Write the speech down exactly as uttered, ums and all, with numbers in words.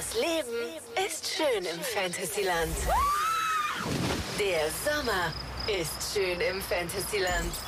Das Leben ist schön im Fantasyland. Der Sommer ist schön im Fantasyland.